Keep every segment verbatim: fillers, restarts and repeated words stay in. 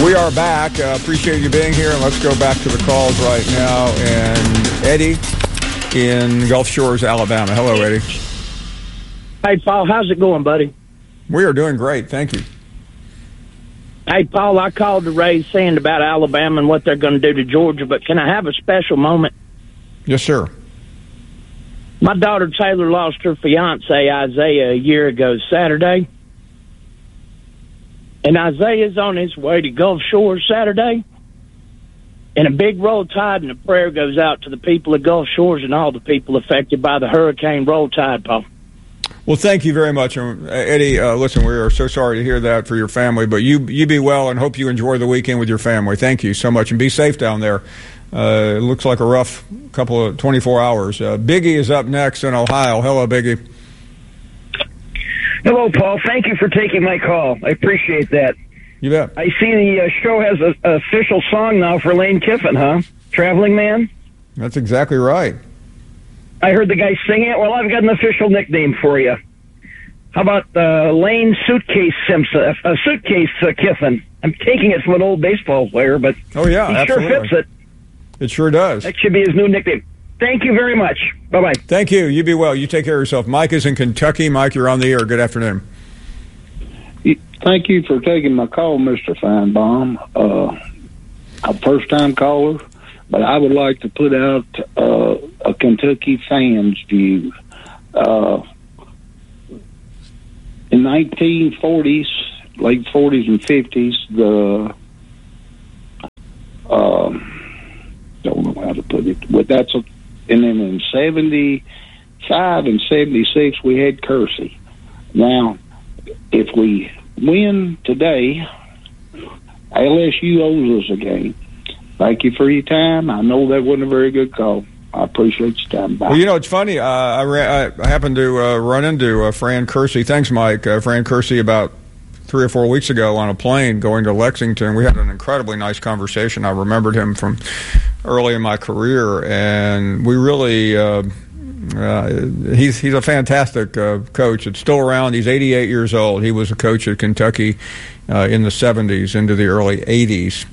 We are back. Uh, appreciate you being here, and let's go back to the calls right now. And Eddie in Gulf Shores, Alabama. Hello, Eddie. Hey, Paul, how's it going, buddy? We are doing great. Thank you. Hey, Paul, I called to raise sand about Alabama and what they're going to do to Georgia, but can I have a special moment? Yes, sir. My daughter Taylor lost her fiance Isaiah a year ago Saturday. And Isaiah's on his way to Gulf Shores Saturday. And a big roll tide and a prayer goes out to the people of Gulf Shores and all the people affected by the hurricane roll tide, Paul. Well, thank you very much. Uh, Eddie, uh, listen, we are so sorry to hear that for your family, but you you be well and hope you enjoy the weekend with your family. Thank you so much, and be safe down there. Uh, it looks like a rough couple of twenty-four hours. Uh, Biggie is up next in Ohio. Hello, Biggie. Hello, Paul. Thank you for taking my call. I appreciate that. You bet. I see the uh, show has an official song now for Lane Kiffin, huh? Traveling Man? That's exactly right. I heard the guy sing it. Well, I've got an official nickname for you. How about uh, Lane Suitcase Simpson? Uh, Suitcase uh, Kiffin. I'm taking it from an old baseball player, but oh, yeah, he absolutely. sure fits it. It sure does. That should be his new nickname. Thank you very much. Bye-bye. Thank you. You be well. You take care of yourself. Mike is in Kentucky. Mike, you're on the air. Good afternoon. Thank you for taking my call, Mister Feinbaum. Uh, I'm a first-time caller, but I would like to put out uh, a Kentucky fan's view. Uh, in nineteen forties, late forties and fifties, the um, don't know how to put it, but that's a, and then in seventy-five and seventy-six we had Kersey. Now, if we win today, L S U owes us a game. Thank you for your time. I know that wasn't a very good call. I appreciate your time. Bye. Well, you know, it's funny. Uh, I, ra- I happened to uh, run into uh, Fran Kersey. Thanks, Mike. Uh, Fran Kersey about three or four weeks ago on a plane going to Lexington. We had an incredibly nice conversation. I remembered him from early in my career, and we really uh, uh, he's he's a fantastic uh, coach. It's still around. He's eighty-eight years old. He was a coach at Kentucky uh, in the seventies into the early eighties.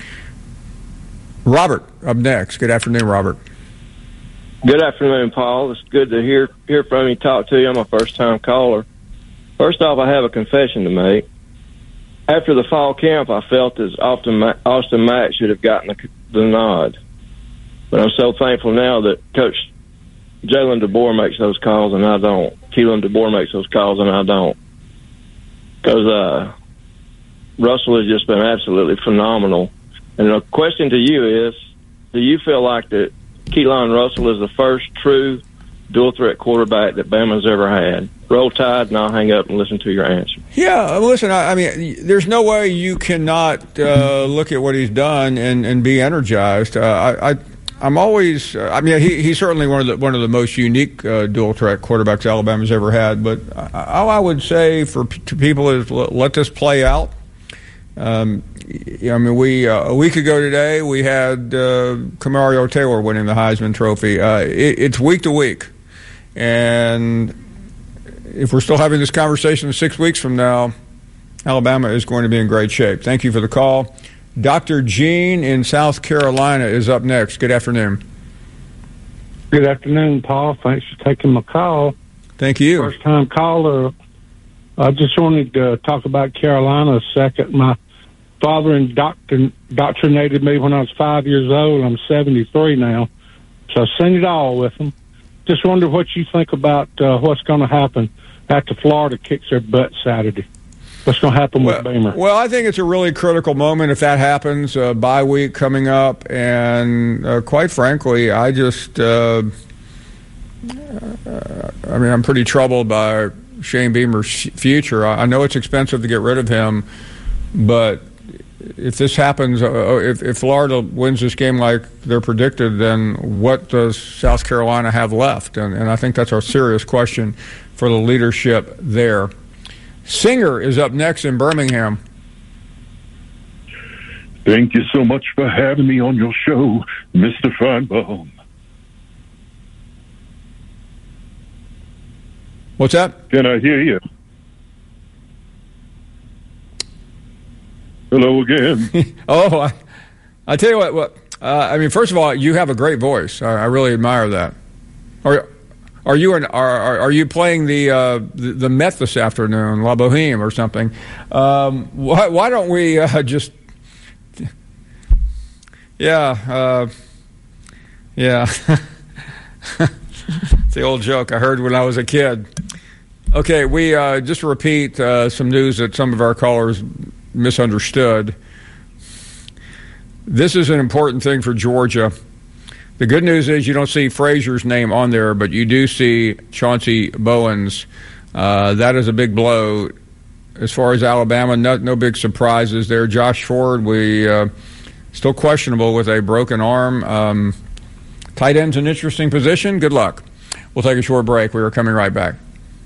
Robert up next. Good afternoon, Robert. Good afternoon, Paul. It's good to hear hear from you, talk to you. I'm a first-time caller. First off, I have a confession to make. After the fall camp, I felt as Austin Mack, Austin Mack should have gotten the, the nod. But I'm so thankful now that Coach Jalen DeBoer makes those calls and I don't. Keelan DeBoer makes those calls and I don't. Because uh, Russell has just been absolutely phenomenal. And the question to you is, do you feel like that Keelan Russell is the first true dual-threat quarterback that Bama's ever had? Roll Tide, and I'll hang up and listen to your answer. Yeah, listen, I, I mean, there's no way you cannot uh, look at what he's done and, and be energized. Uh, I, I, I'm always, uh, I mean, he, he's certainly one of the one of the most unique uh, dual-threat quarterbacks Alabama's ever had. But all I would say for to people is let this play out. Um, I mean, we uh, a week ago today we had uh, Camario Taylor winning the Heisman Trophy. Uh, it, it's week to week, and if we're still having this conversation six weeks from now, Alabama is going to be in great shape. Thank you for the call. Doctor Gene in South Carolina is up next. Good afternoon. Good afternoon, Paul. Thanks for taking my call. Thank you. First time caller. I just wanted to talk about Carolina a second. My father indoctrinated me when I was five years old. I'm seventy-three now, so I've seen it all with them. Just wonder what you think about uh, what's going to happen after Florida kicks their butt Saturday. What's going to happen well, with Beamer? Well, I think it's a really critical moment if that happens. Uh, bye week coming up, and uh, quite frankly, I just, uh, uh, I mean, I'm pretty troubled by Shane Beamer's future. I know it's expensive to get rid of him, but if this happens, uh, if, if Florida wins this game like they're predicted, then what does South Carolina have left? And, and I think that's a serious question for the leadership there. Singer is up next in Birmingham. Thank you so much for having me on your show, Mister Feinbaum. What's that? Can I hear you? Hello again. oh, I, I tell you what. what uh, I mean, first of all, you have a great voice. I, I really admire that. Are are you an, are are you playing the uh, the, the Met this afternoon, La Boheme or something? Um, why why don't we uh, just? Yeah, uh, yeah. It's the old joke I heard when I was a kid. Okay, we uh, just to repeat uh, some news that some of our callers misunderstood. This is an important thing for Georgia. The good news is you don't see Frazier's name on there, but you do see Chauncey Bowens. Uh, that is a big blow. As far as Alabama, no, no big surprises there. Josh Ford, we uh, still questionable with a broken arm. Um, tight end's an interesting position. Good luck. We'll take a short break. We are coming right back.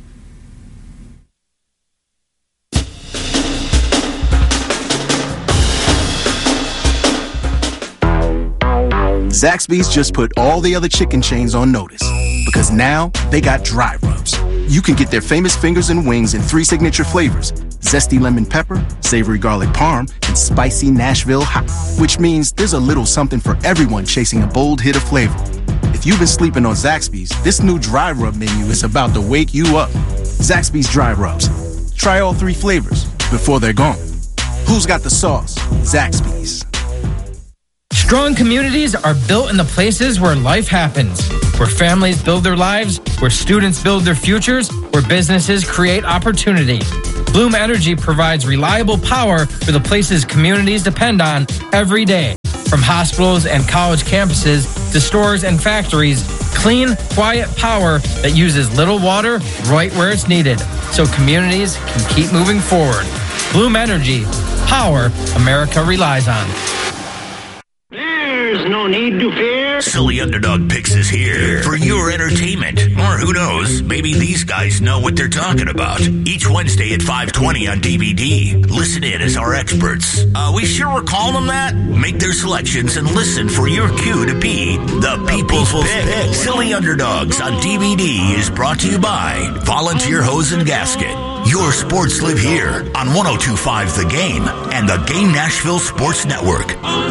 Zaxby's just put all the other chicken chains on notice because now they got dry rubs. You can get their famous fingers and wings in three signature flavors: zesty lemon pepper, savory garlic parm, and spicy Nashville hot, which means there's a little something for everyone chasing a bold hit of flavor. If you've been sleeping on Zaxby's, this new dry rub menu is about to wake you up. Zaxby's dry rubs. Try all three flavors before they're gone. Who's got the sauce? Zaxby's. Strong communities are built in the places where life happens, where families build their lives, where students build their futures, where businesses create opportunity. Bloom Energy provides reliable power for the places communities depend on every day. From hospitals and college campuses to stores and factories, clean, quiet power that uses little water right where it's needed, so communities can keep moving forward. Bloom Energy, power America relies on. There's no need to fear. Silly Underdog Picks is here for your entertainment. Or who knows, maybe these guys know what they're talking about. Each Wednesday at five twenty on D V D. Listen in as our experts. Uh, we sure we're calling them that? Make their selections and listen for your cue to be the, the People's, People's Pick. Pick. Silly Underdogs on D V D is brought to you by Volunteer Hose and Gasket. Your sports live here on one oh two point five The Game and the Game Nashville Sports Network.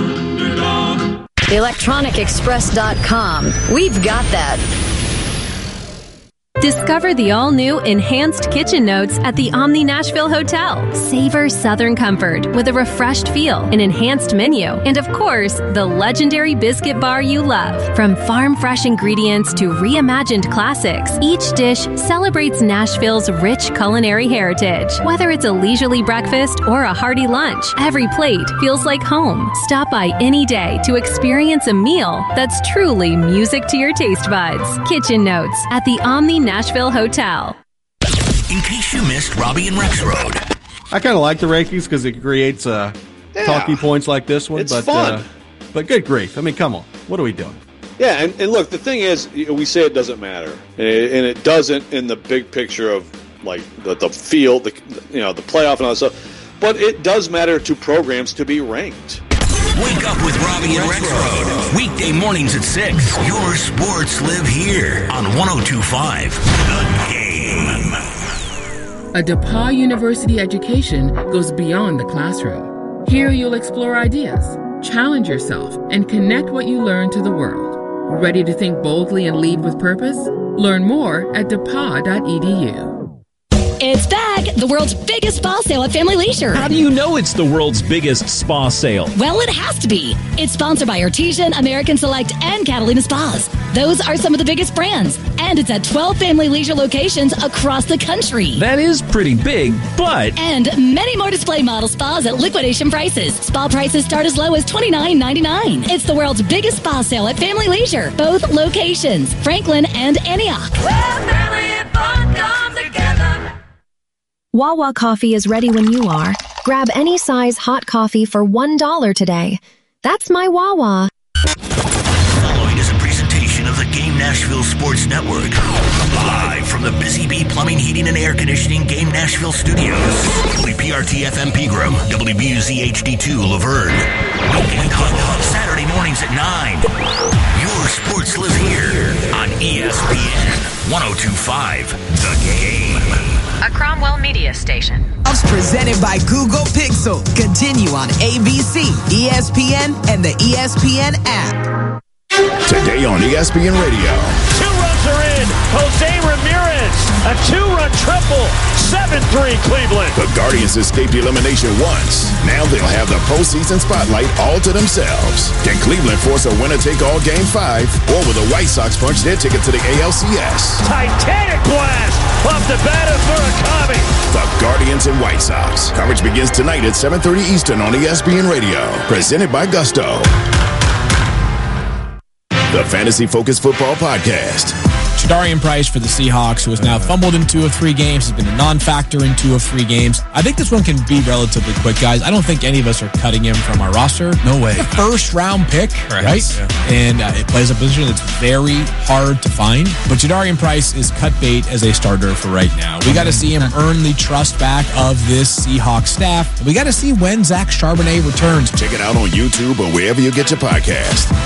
electronic express dot com. We've got that. Discover the all-new Enhanced Kitchen Notes at the Omni Nashville Hotel. Savor Southern comfort with a refreshed feel, an enhanced menu, and of course, the legendary biscuit bar you love. From farm-fresh ingredients to reimagined classics, each dish celebrates Nashville's rich culinary heritage. Whether it's a leisurely breakfast or a hearty lunch, every plate feels like home. Stop by any day to experience a meal that's truly music to your taste buds. Kitchen Notes at the Omni Nashville Hotel. In case you missed Robbie and Rex Road. I kind of like the rankings because it creates uh, yeah. talking points like this one. It's but, fun. Uh, but good grief. I mean, come on. What are we doing? Yeah, and, and look, the thing is, we say it doesn't matter. And it, and it doesn't in the big picture of, like, the, the field, the, you know, the playoff and all that stuff. But it does matter to programs to be ranked. Wake up with Robbie and Rex Road. Weekday mornings at six. Your sports live here on one oh two point five The Game. A DePauw University education goes beyond the classroom. Here you'll explore ideas, challenge yourself, and connect what you learn to the world. Ready to think boldly and lead with purpose? Learn more at depaw dot e d u. It's back! The world's biggest spa sale at Family Leisure. How do you know it's the world's biggest spa sale? Well, it has to be. It's sponsored by Artesian, American Select, and Catalina Spas. Those are some of the biggest brands. And it's at twelve Family Leisure locations across the country. That is pretty big, but... And many more display model spas at liquidation prices. Spa prices start as low as twenty-nine ninety-nine. It's the world's biggest spa sale at Family Leisure. Both locations, Franklin and Antioch. Where family and fun come together. Wawa Coffee is ready when you are. Grab any size hot coffee for one dollar today. That's my Wawa. Following is a presentation of the Game Nashville Sports Network. Live from the Busy Bee Plumbing, Heating, and Air Conditioning Game Nashville Studios. W P R T F M Pegram, W B U Z H D two Laverne. Weekend Huddle, Saturday mornings at nine. Your sports live here on E S P N one oh two point five The Game. A Cromwell Media Station. Presented by Google Pixel. Continue on A B C, E S P N, and the E S P N app. Today on E S P N Radio. Two runs are in. Jose Ramirez, a two-run triple. seven three Cleveland. The Guardians escaped elimination once. Now they'll have the postseason spotlight all to themselves. Can Cleveland force a winner-take-all game five, or will the White Sox punch their ticket to the A L C S? Titanic blast off the bat of Murakami. The Guardians and White Sox. Coverage begins tonight at seven thirty Eastern on E S P N Radio. Presented by Gusto. The Fantasy Focus Football Podcast. Jadarian Price for the Seahawks, who has now fumbled in two of three games, has been a non-factor in two of three games. I think this one can be relatively quick, guys. I don't think any of us are cutting him from our roster. No way. First-round pick, right? right? Yeah. And uh, it plays a position that's very hard to find. But Jadarian Price is cut bait as a starter for right now. We got to see him earn the trust back of this Seahawks staff. We got to see when Zach Charbonnet returns. Check it out on YouTube or wherever you get your podcast.